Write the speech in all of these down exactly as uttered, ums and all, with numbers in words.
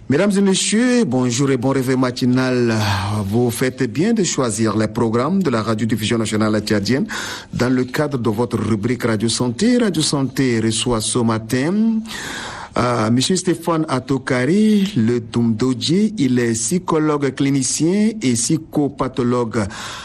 Mesdames et messieurs, bonjour et bon réveil matinal. Vous faites bien de choisir les programmes de la radiodiffusion nationale tchadienne dans le cadre de votre rubrique Radio Santé. Radio Santé reçoit ce matin euh, Monsieur Stéphane Atokari, le Doumdodji. Il est psychologue clinicien et psychopathologue.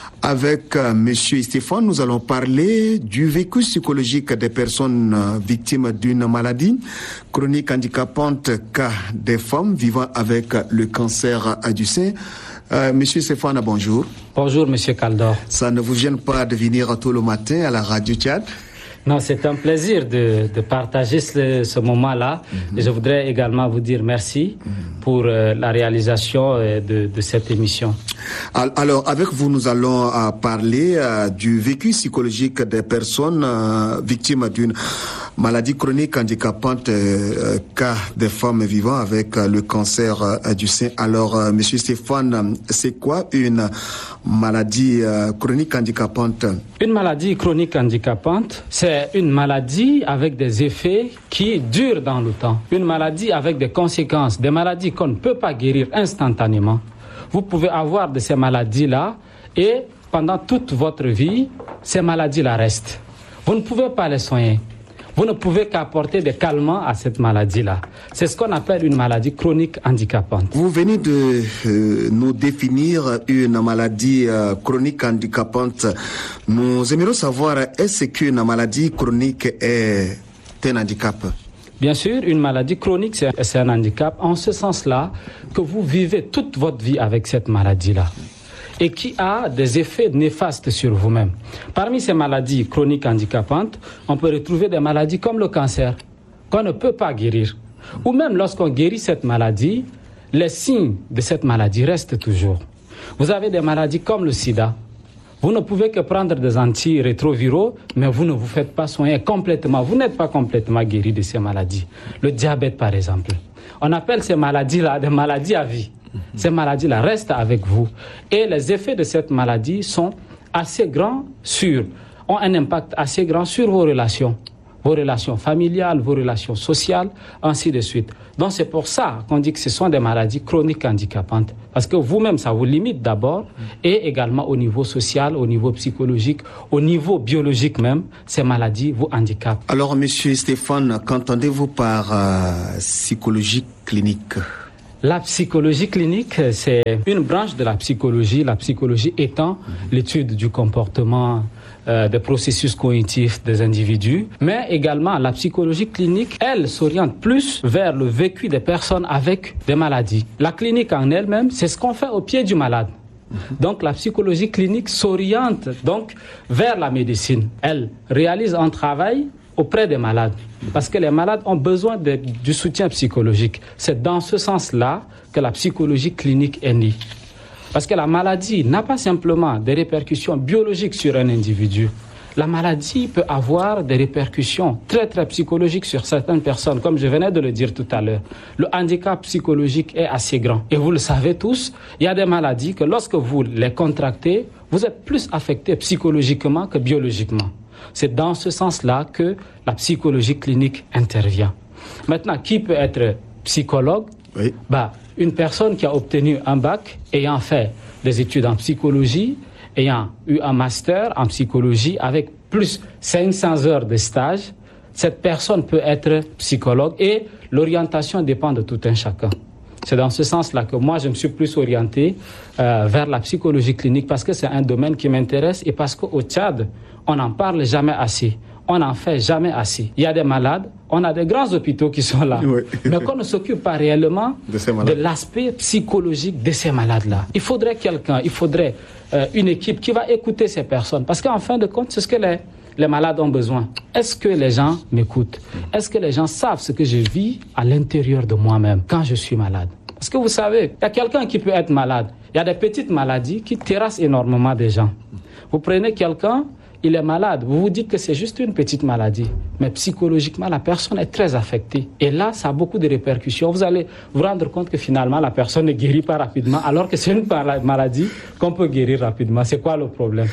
Avec euh, Monsieur Stéphane, nous allons parler du vécu psychologique des personnes euh, victimes d'une maladie chronique handicapante, cas des femmes vivant avec euh, le cancer du sein. Euh, Monsieur Stéphane, bonjour. Bonjour, Monsieur Kaldor. Ça ne vous gêne pas de venir tout le matin à la radio Tchad? Non, c'est un plaisir de, de partager ce, ce moment-là. Mm-hmm. Et je voudrais également vous dire merci mm-hmm. pour euh, la réalisation euh, de, de cette émission. Alors, avec vous, nous allons euh, parler euh, du vécu psychologique des personnes euh, victimes d'une maladie chronique handicapante, euh, cas des femmes vivant avec euh, le cancer euh, du sein. Alors, euh, Monsieur Stéphane, c'est quoi une maladie euh, chronique handicapante? Une maladie chronique handicapante, c'est une maladie avec des effets qui durent dans le temps. Une maladie avec des conséquences, des maladies qu'on ne peut pas guérir instantanément. Vous pouvez avoir de ces maladies-là et pendant toute votre vie, ces maladies-là restent. Vous ne pouvez pas les soigner. Vous ne pouvez qu'apporter des calmants à cette maladie-là. C'est ce qu'on appelle une maladie chronique handicapante. Vous venez de euh, nous définir une maladie euh, chronique handicapante. Nous aimerions savoir, est-ce qu'une maladie chronique est un handicap? Bien sûr, une maladie chronique, c'est, c'est un handicap en ce sens-là que vous vivez toute votre vie avec cette maladie-là et qui a des effets néfastes sur vous-même. Parmi ces maladies chroniques handicapantes, on peut retrouver des maladies comme le cancer, qu'on ne peut pas guérir. Ou même lorsqu'on guérit cette maladie, les signes de cette maladie restent toujours. Vous avez des maladies comme le sida. Vous ne pouvez que prendre des antirétroviraux, mais vous ne vous faites pas soigner complètement. Vous n'êtes pas complètement guéri de ces maladies. Le diabète, par exemple. On appelle ces maladies-là des maladies à vie. Ces maladies-là restent avec vous. Et les effets de cette maladie sont assez grands sur, ont un impact assez grand sur vos relations. Vos relations familiales, vos relations sociales, ainsi de suite. Donc c'est pour ça qu'on dit que ce sont des maladies chroniques handicapantes. Parce que vous-même, ça vous limite d'abord, et également au niveau social, au niveau psychologique, au niveau biologique même, ces maladies vous handicapent. Alors, Monsieur Stéphane, qu'entendez-vous par euh, psychologie clinique? La psychologie clinique, c'est une branche de la psychologie, la psychologie étant l'étude du comportement, euh, des processus cognitifs des individus, mais également la psychologie clinique, elle s'oriente plus vers le vécu des personnes avec des maladies. La clinique en elle-même, c'est ce qu'on fait au pied du malade. Donc la psychologie clinique s'oriente donc vers la médecine. Elle réalise un travail auprès des malades, parce que les malades ont besoin de, du soutien psychologique. C'est dans ce sens-là que la psychologie clinique est née. Parce que la maladie n'a pas simplement des répercussions biologiques sur un individu. La maladie peut avoir des répercussions très très psychologiques sur certaines personnes, comme je venais de le dire tout à l'heure. Le handicap psychologique est assez grand. Et vous le savez tous, il y a des maladies que lorsque vous les contractez, vous êtes plus affecté psychologiquement que biologiquement. C'est dans ce sens-là que la psychologie clinique intervient. Maintenant, qui peut être psychologue? Oui. Bah, une personne qui a obtenu un bac, ayant fait des études en psychologie, ayant eu un master en psychologie avec plus cinq cents heures de stage, cette personne peut être psychologue et l'orientation dépend de tout un chacun. C'est dans ce sens-là que moi, je me suis plus orienté euh, vers la psychologie clinique parce que c'est un domaine qui m'intéresse et parce qu'au Tchad, on n'en parle jamais assez. On n'en fait jamais assez. Il y a des malades, on a des grands hôpitaux qui sont là, oui. mais qu'on ne s'occupe pas réellement de, de l'aspect psychologique de ces malades-là. Il faudrait quelqu'un, il faudrait euh, une équipe qui va écouter ces personnes parce qu'en fin de compte, c'est ce que les, les malades ont besoin. Est-ce que les gens m'écoutent? Est-ce que les gens savent ce que je vis à l'intérieur de moi-même quand je suis malade? Parce que vous savez, il y a quelqu'un qui peut être malade. Il y a des petites maladies qui terrassent énormément des gens. Vous prenez quelqu'un, il est malade, vous vous dites que c'est juste une petite maladie. Mais psychologiquement, la personne est très affectée. Et là, ça a beaucoup de répercussions. Vous allez vous rendre compte que finalement, la personne ne guérit pas rapidement, alors que c'est une maladie qu'on peut guérir rapidement. C'est quoi le problème?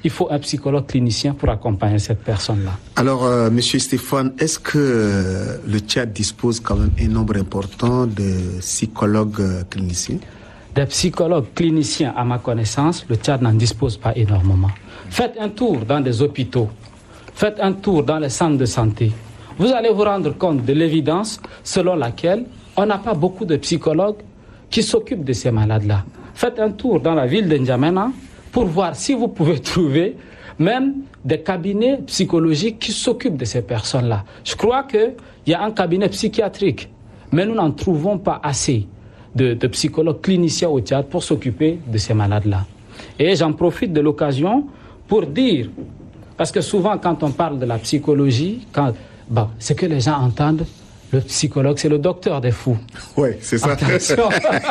il faut un psychologue clinicien pour accompagner cette personne-là. Alors, euh, Monsieur Stéphane, est-ce que euh, le Tchad dispose quand même un nombre important de psychologues euh, cliniciens? Des psychologues cliniciens, à ma connaissance, le Tchad n'en dispose pas énormément. Faites un tour dans des hôpitaux, faites un tour dans les centres de santé. Vous allez vous rendre compte de l'évidence selon laquelle on n'a pas beaucoup de psychologues qui s'occupent de ces malades-là. Faites un tour dans la ville de N'Djamena pour voir si vous pouvez trouver même des cabinets psychologiques qui s'occupent de ces personnes-là. Je crois qu'il y a un cabinet psychiatrique, mais nous n'en trouvons pas assez de, de psychologues cliniciens au Tchad pour s'occuper de ces malades-là. Et j'en profite de l'occasion pour dire, parce que souvent quand on parle de la psychologie, quand, bon, ce que les gens entendent, le psychologue, c'est le docteur des fous. Oui, c'est ça. Attention.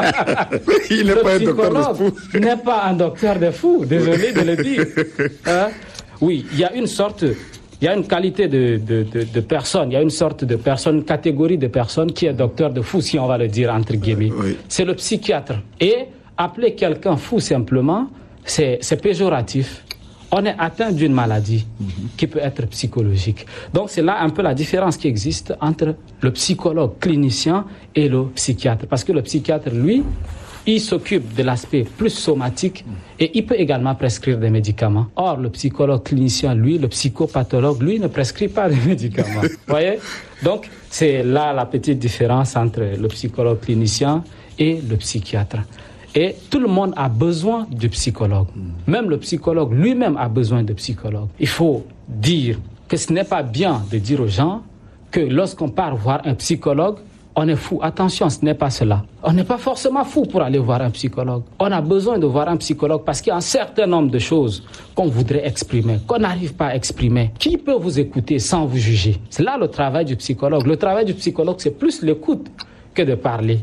Il n'est pas un docteur des fous. Il n'est pas un docteur des fous, désolé de le dire. Hein? Oui, il y a une sorte, il y a une qualité de, de, de, de personne, il y a une sorte de personne, une catégorie de personnes qui est docteur de fou, si on va le dire entre guillemets. Oui. C'est le psychiatre. Et appeler quelqu'un fou simplement, c'est, c'est péjoratif. On est atteint d'une maladie mm-hmm. qui peut être psychologique. Donc c'est là un peu la différence qui existe entre le psychologue clinicien et le psychiatre. Parce que le psychiatre, lui, il s'occupe de l'aspect plus somatique et il peut également prescrire des médicaments. Or, le psychologue clinicien, lui, le psychopathologue, lui, ne prescrit pas de médicaments. Vous voyez? Donc c'est là la petite différence entre le psychologue clinicien et le psychiatre. Et tout le monde a besoin de psychologue. Même le psychologue lui-même a besoin de psychologue. Il faut dire que ce n'est pas bien de dire aux gens que lorsqu'on part voir un psychologue, on est fou. Attention, ce n'est pas cela. On n'est pas forcément fou pour aller voir un psychologue. On a besoin de voir un psychologue parce qu'il y a un certain nombre de choses qu'on voudrait exprimer, qu'on n'arrive pas à exprimer. Qui peut vous écouter sans vous juger? C'est là le travail du psychologue. Le travail du psychologue, c'est plus l'écoute que de parler.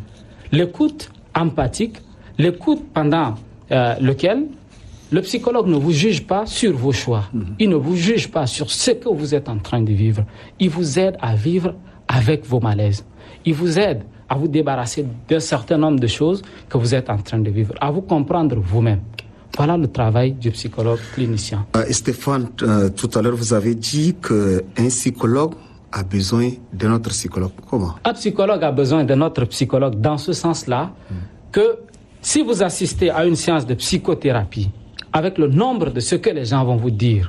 L'écoute empathique, l'écoute pendant euh, lequel le psychologue ne vous juge pas sur vos choix. Mm-hmm. Il ne vous juge pas sur ce que vous êtes en train de vivre. Il vous aide à vivre avec vos malaises. Il vous aide à vous débarrasser d'un certain nombre de choses que vous êtes en train de vivre, à vous comprendre vous-même. Voilà le travail du psychologue clinicien. Euh, Stéphane, euh, tout à l'heure, vous avez dit qu'un psychologue a besoin de notre psychologue. Comment? Un psychologue a besoin de notre psychologue dans ce sens-là mm. que si vous assistez à une séance de psychothérapie, avec le nombre de ce que les gens vont vous dire,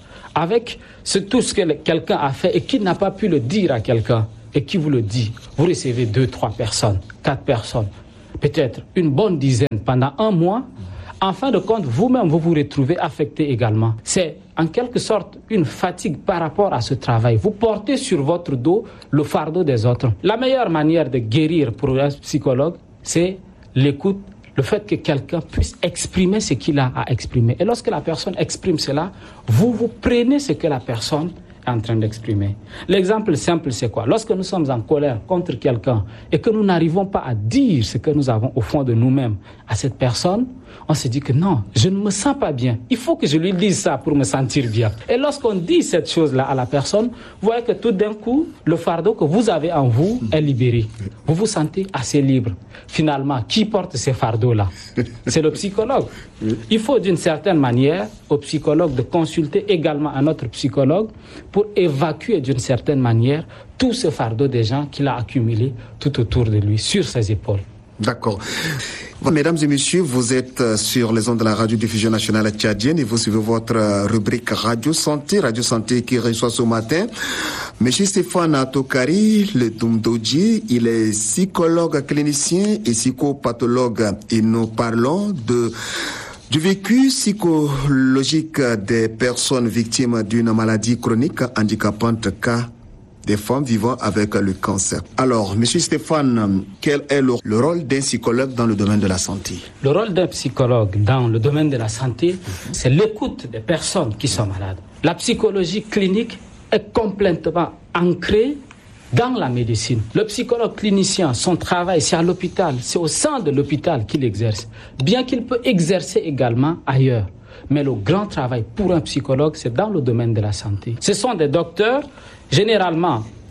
avec ce, tout ce que quelqu'un a fait et qui n'a pas pu le dire à quelqu'un, et qui vous le dit, vous recevez deux, trois personnes, quatre personnes, peut-être une bonne dizaine pendant un mois, en fin de compte, vous-même, vous vous retrouvez affecté également. C'est en quelque sorte une fatigue par rapport à ce travail. Vous portez sur votre dos le fardeau des autres. La meilleure manière de guérir pour un psychologue, c'est l'écoute, le fait que quelqu'un puisse exprimer ce qu'il a à exprimer. Et lorsque la personne exprime cela, vous vous prenez ce que la personne est en train d'exprimer. L'exemple simple, c'est quoi? Lorsque nous sommes en colère contre quelqu'un et que nous n'arrivons pas à dire ce que nous avons au fond de nous-mêmes à cette personne, on se dit que non, je ne me sens pas bien. Il faut que je lui dise ça pour me sentir bien. Et lorsqu'on dit cette chose-là à la personne, vous voyez que tout d'un coup, le fardeau que vous avez en vous est libéré. Vous vous sentez assez libre. Finalement, qui porte ces fardeaux-là? C'est le psychologue. Il faut d'une certaine manière au psychologue de consulter également un autre psychologue pour évacuer d'une certaine manière tout ce fardeau des gens qu'il a accumulé tout autour de lui, sur ses épaules. D'accord. Mesdames et messieurs, vous êtes sur les ondes de la radio-diffusion nationale tchadienne et vous suivez votre rubrique Radio Santé, Radio Santé qui reçoit ce matin Monsieur Stéphane Atokari, le Doumdodji. Il est psychologue clinicien et psychopathologue et nous parlons de du vécu psychologique des personnes victimes d'une maladie chronique handicapante cas des femmes vivant avec le cancer. Alors, Monsieur Stéphane, quel est le, le rôle d'un psychologue dans le domaine de la santé? Le rôle d'un psychologue dans le domaine de la santé, c'est l'écoute des personnes qui sont malades. La psychologie clinique est complètement ancrée dans la médecine. Le psychologue clinicien, son travail, c'est à l'hôpital, c'est au sein de l'hôpital qu'il exerce, bien qu'il peut exercer également ailleurs. Mais le grand travail pour un psychologue, c'est dans le domaine de la santé. Ce sont des docteurs, généralement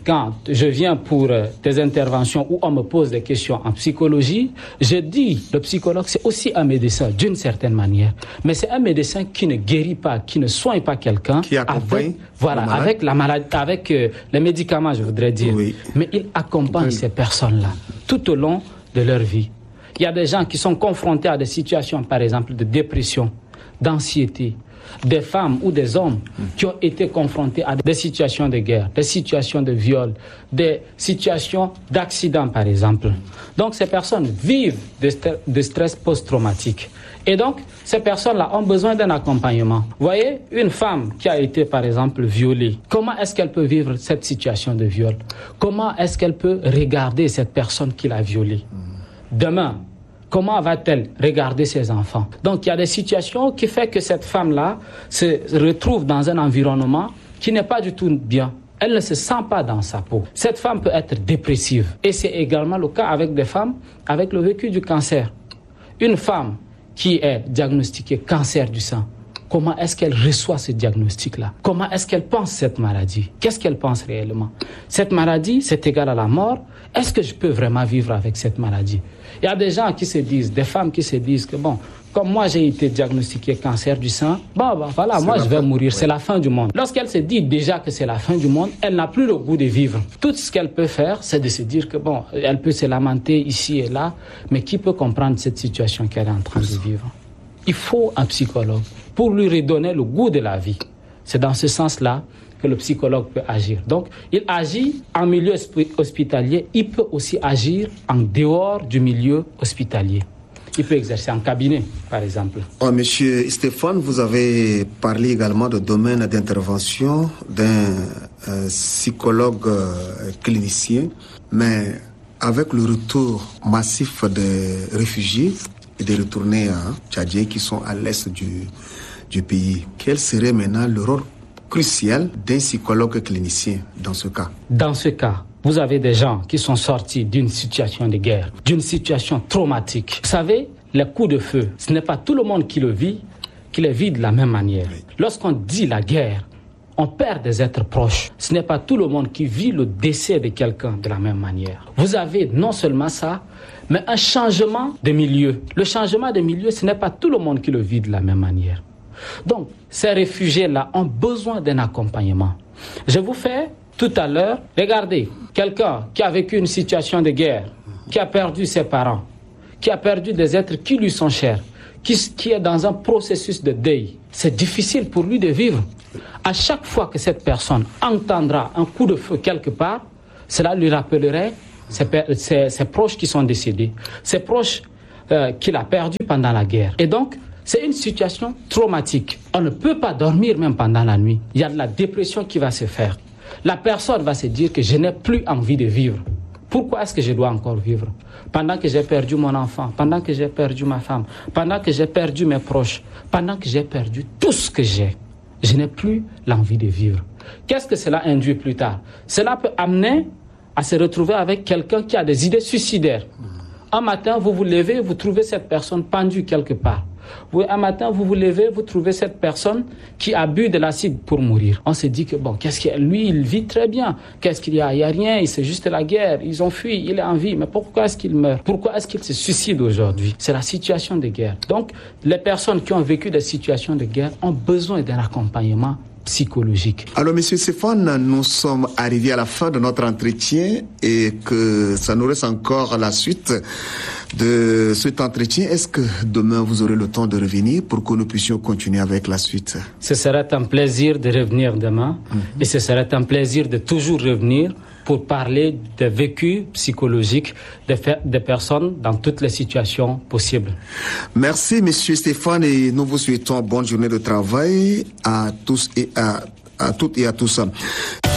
quand je viens pour des interventions où on me pose des questions en psychologie, je dis le psychologue c'est aussi un médecin d'une certaine manière, mais c'est un médecin qui ne guérit pas, qui ne soigne pas quelqu'un, qui accompagne avec, voilà, avec la maladie, avec euh, les médicaments, je voudrais dire. Oui. Mais il accompagne oui. ces personnes-là tout au long de leur vie. Il y a des gens qui sont confrontés à des situations, par exemple, de dépression, d'anxiété, des femmes ou des hommes qui ont été confrontés à des situations de guerre, des situations de viol, des situations d'accident, par exemple. Donc, ces personnes vivent de, st- de stress post-traumatique. Et donc, ces personnes-là ont besoin d'un accompagnement. Vous voyez, une femme qui a été, par exemple, violée, comment est-ce qu'elle peut vivre cette situation de viol? Comment est-ce qu'elle peut regarder cette personne qui l'a violée? Demain, comment va-t-elle regarder ses enfants? Donc, il y a des situations qui font que cette femme-là se retrouve dans un environnement qui n'est pas du tout bien. Elle ne se sent pas dans sa peau. Cette femme peut être dépressive. Et c'est également le cas avec des femmes avec le vécu du cancer. Une femme qui est diagnostiquée cancer du sein, comment est-ce qu'elle reçoit ce diagnostic-là? Comment est-ce qu'elle pense cette maladie? Qu'est-ce qu'elle pense réellement? Cette maladie, c'est égal à la mort. Est-ce que je peux vraiment vivre avec cette maladie? Il y a des gens qui se disent, des femmes qui se disent que bon, comme moi j'ai été diagnostiqué cancer du sein, bon, bon voilà, c'est moi je vais fin. mourir, ouais. c'est la fin du monde. Lorsqu'elle se dit déjà que c'est la fin du monde, elle n'a plus le goût de vivre. Tout ce qu'elle peut faire, c'est de se dire que bon, elle peut se lamenter ici et là, mais qui peut comprendre cette situation qu'elle est en train de vivre? Il faut un psychologue pour lui redonner le goût de la vie. C'est dans ce sens-là que le psychologue peut agir. Donc, il agit en milieu hospitalier, il peut aussi agir en dehors du milieu hospitalier. Il peut exercer en cabinet, par exemple. Oh, Monsieur Stéphane, vous avez parlé également de domaine d'intervention d'un euh, psychologue euh, clinicien, mais avec le retour massif des réfugiés et des retournés hein, tchadiens qui sont à l'est du, du pays, quel serait maintenant le rôle crucial d'un psychologue clinicien dans ce cas? Dans ce cas, vous avez des gens qui sont sortis d'une situation de guerre, d'une situation traumatique. Vous savez, les coups de feu, ce n'est pas tout le monde qui le vit, qui le vit de la même manière. Oui. Lorsqu'on dit la guerre, on perd des êtres proches. Ce n'est pas tout le monde qui vit le décès de quelqu'un de la même manière. Vous avez non seulement ça, mais un changement de milieu. Le changement de milieu, ce n'est pas tout le monde qui le vit de la même manière. Donc, ces réfugiés-là ont besoin d'un accompagnement. Je vous fais tout à l'heure, regardez, quelqu'un qui a vécu une situation de guerre, qui a perdu ses parents, qui a perdu des êtres qui lui sont chers, qui, qui est dans un processus de deuil. C'est difficile pour lui de vivre. À chaque fois que cette personne entendra un coup de feu quelque part, cela lui rappellerait ses, ses, ses proches qui sont décédés, ses proches euh, qu'il a perdus pendant la guerre. Et donc, c'est une situation traumatique. On ne peut pas dormir même pendant la nuit. Il y a de la dépression qui va se faire. La personne va se dire que je n'ai plus envie de vivre. Pourquoi est-ce que je dois encore vivre? Pendant que j'ai perdu mon enfant, pendant que j'ai perdu ma femme, pendant que j'ai perdu mes proches, pendant que j'ai perdu tout ce que j'ai, je n'ai plus l'envie de vivre. Qu'est-ce que cela induit plus tard? Cela peut amener à se retrouver avec quelqu'un qui a des idées suicidaires. Un matin, vous vous levez, vous trouvez cette personne pendue quelque part. Vous, un matin, vous vous levez, vous trouvez cette personne qui a bu de l'acide pour mourir. On se dit que bon, qu'est-ce qu'il y a? Lui, il vit très bien. Qu'est-ce qu'il y a? Il n'y a rien, c'est juste la guerre. Ils ont fui, il est en vie. Mais pourquoi est-ce qu'il meurt? Pourquoi est-ce qu'il se suicide aujourd'hui? C'est la situation de guerre. Donc, les personnes qui ont vécu des situations de guerre ont besoin d'un accompagnement psychologique. Alors, Monsieur Stéphane, nous sommes arrivés à la fin de notre entretien et que ça nous reste encore la suite de cet entretien. Est-ce que demain vous aurez le temps de revenir pour que nous puissions continuer avec la suite? Ce serait un plaisir de revenir demain mm-hmm. et ce serait un plaisir de toujours revenir pour parler des vécus psychologiques des, des personnes dans toutes les situations possibles. Merci, Monsieur Stéphane, et nous vous souhaitons bonne journée de travail à tous et à, à toutes et à tous.